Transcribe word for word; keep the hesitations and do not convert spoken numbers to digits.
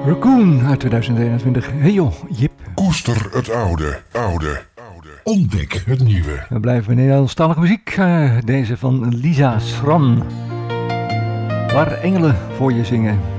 Raccoon uit tweeduizend eenentwintig. Hey joh, Jip. Koester het oude, oude, oude. Ontdek het nieuwe. We blijven in Nederlandstalige muziek. Uh, deze van Lisa Schram. Waar engelen voor je zingen.